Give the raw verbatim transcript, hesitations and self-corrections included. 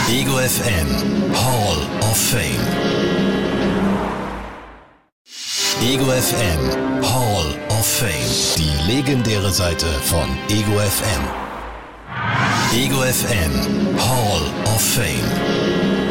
Ego F M Hall of Fame. Ego F M Hall of Fame. Die legendäre Seite von Ego F M. Ego F M Hall of Fame.